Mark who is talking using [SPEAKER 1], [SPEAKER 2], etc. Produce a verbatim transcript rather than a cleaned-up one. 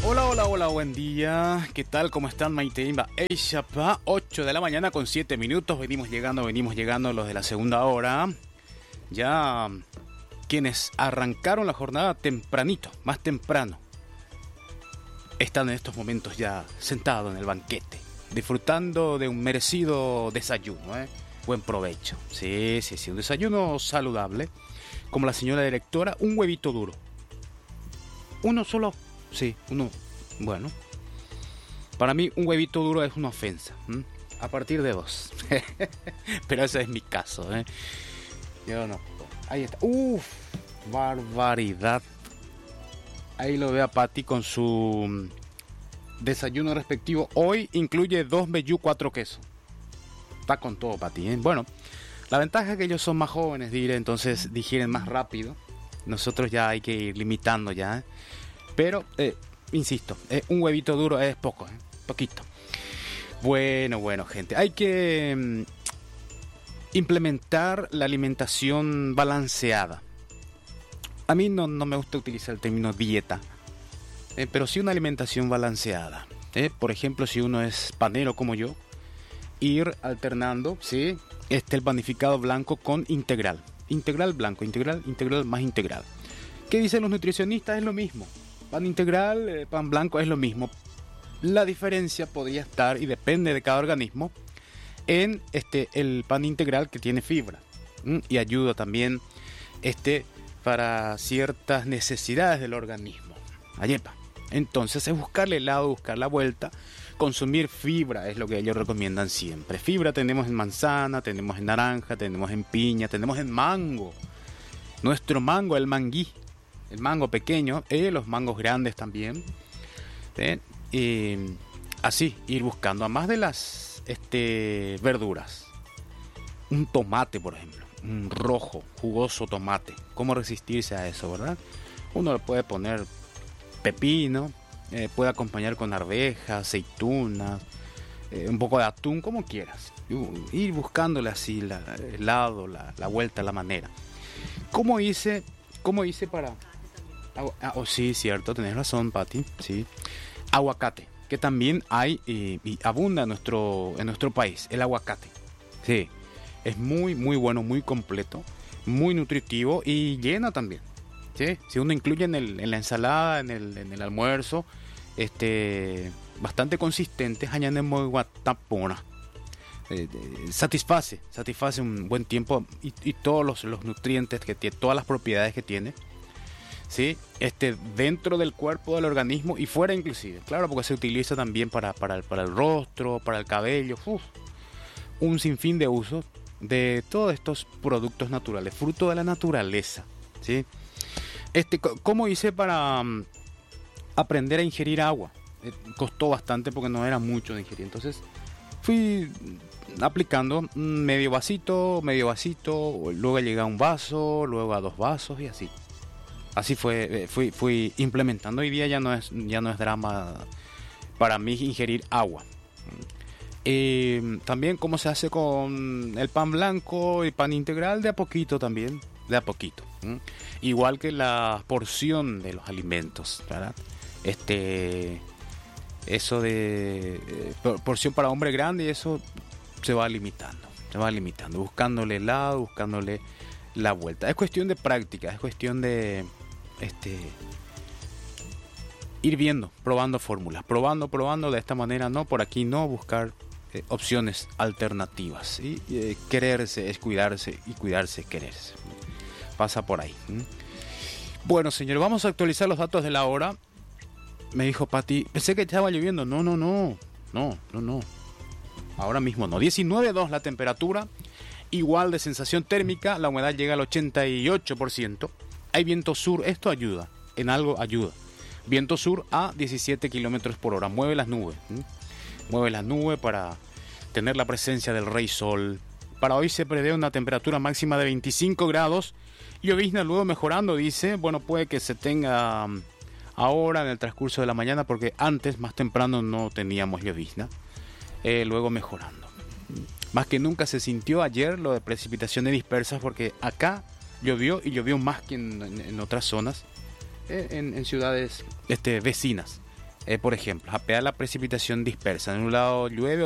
[SPEAKER 1] Hola, hola, hola, buen día. ¿Qué tal? ¿Cómo están? Maiteimba Eishapa, ocho de la mañana con siete minutos. Venimos llegando, venimos llegando los de la segunda hora. Ya quienes arrancaron la jornada tempranito, más temprano, están en estos momentos ya sentados en el banquete, disfrutando de un merecido desayuno, ¿eh? Buen provecho. Sí, sí, sí, un desayuno saludable. Como la señora directora, un huevito duro. Uno solo. Sí, uno, bueno, para mí un huevito duro es una ofensa, ¿m? A partir de dos, pero ese es mi caso, ¿eh? Yo no, ahí está, uff, barbaridad, ahí lo ve a Pati con su desayuno respectivo, hoy incluye dos meyú, cuatro quesos, está con todo Pati, ¿eh? Bueno, la ventaja es que ellos son más jóvenes, diré, entonces digieren más rápido, nosotros ya hay que ir limitando ya, ¿eh? Pero, eh, insisto, eh, un huevito duro es poco, eh, poquito. Bueno, bueno, gente. Hay que mm, implementar la alimentación balanceada. A mí no, no me gusta utilizar el término dieta, eh, pero sí una alimentación balanceada. Eh. Por ejemplo, si uno es panero como yo, ir alternando, ¿sí? Este, el panificado blanco con integral. Integral blanco, integral, integral más integral. ¿Qué dicen los nutricionistas? Es lo mismo. Pan integral, eh, pan blanco es lo mismo. La diferencia podría estar, y depende de cada organismo, en este, el pan integral que tiene fibra, ¿m? Y ayuda también este, para ciertas necesidades del organismo. Ayepa. Entonces es buscarle el lado, buscar la vuelta. Consumir fibra es lo que ellos recomiendan siempre. Fibra tenemos en manzana, tenemos en naranja, tenemos en piña, tenemos en mango. Nuestro mango, el manguí. El mango pequeño, eh, los mangos grandes también. ¿Eh? Y así, ir buscando, además de las este, verduras. Un tomate, por ejemplo. Un rojo, jugoso tomate. ¿Cómo resistirse a eso, verdad? Uno le puede poner pepino, eh, puede acompañar con arvejas, aceitunas, eh, un poco de atún, como quieras. Ir buscándole así la, el lado, la, la vuelta, la manera. ¿Cómo hice, cómo hice para...? Ah, oh, sí, cierto, tenés razón, Pati. Sí. Aguacate, que también hay eh, y abunda en nuestro, en nuestro país, el aguacate. Sí, es muy, muy bueno, muy completo, muy nutritivo y llena también. ¿Sí? Si uno incluye en, el, en la ensalada, en el, en el almuerzo, este, bastante consistente, muy guatapona. Eh, eh, satisface, satisface un buen tiempo y, y todos los, los nutrientes que tiene, todas las propiedades que tiene. ¿Sí? Este, dentro del cuerpo del organismo y fuera inclusive, claro, porque se utiliza también para, para, el, para el rostro, para el cabello, uf, un sinfín de usos de todos estos productos naturales, fruto de la naturaleza, ¿sí? Este, ¿cómo hice para um, aprender a ingerir agua? Eh, costó bastante porque no era mucho de ingerir, entonces fui aplicando medio vasito, medio vasito, luego llegué a un vaso, luego a dos vasos y así. Así fue, fui, fui implementando. Hoy día ya no es, ya no es drama para mí ingerir agua. Eh, también cómo se hace con el pan blanco y pan integral, de a poquito también, de a poquito. ¿eh? Igual que la porción de los alimentos, ¿verdad? Este, eso de eh, porción para hombre grande, y eso se va limitando, se va limitando, buscándole el lado, buscándole la vuelta. Es cuestión de práctica, es cuestión de este ir viendo, probando fórmulas, probando, probando de esta manera, no, por aquí no, buscar eh, opciones alternativas. Y eh, quererse es cuidarse y cuidarse es quererse. Pasa por ahí. ¿Mm? Bueno, señores, vamos a actualizar los datos de la hora. Me dijo Pati, pensé que estaba lloviendo. No, no, no, no, no, no. Ahora mismo no. diecinueve punto dos la temperatura. Igual de sensación térmica, la humedad llega al ochenta y ocho por ciento. Hay viento sur, esto ayuda, en algo ayuda. Viento sur a diecisiete kilómetros por hora, mueve las nubes. ¿sí? Mueve las nubes para tener la presencia del rey sol. Para hoy se prevé una temperatura máxima de veinticinco grados. Llovizna luego mejorando, dice. Bueno, puede que se tenga ahora en el transcurso de la mañana, porque antes, más temprano, no teníamos llovizna. Eh, luego mejorando. Más que nunca se sintió ayer lo de precipitaciones dispersas, porque acá llovió y llovió más que en, en, en otras zonas, eh, en, en ciudades este, vecinas. Eh, por ejemplo, mapear la precipitación dispersa. En un lado llueve,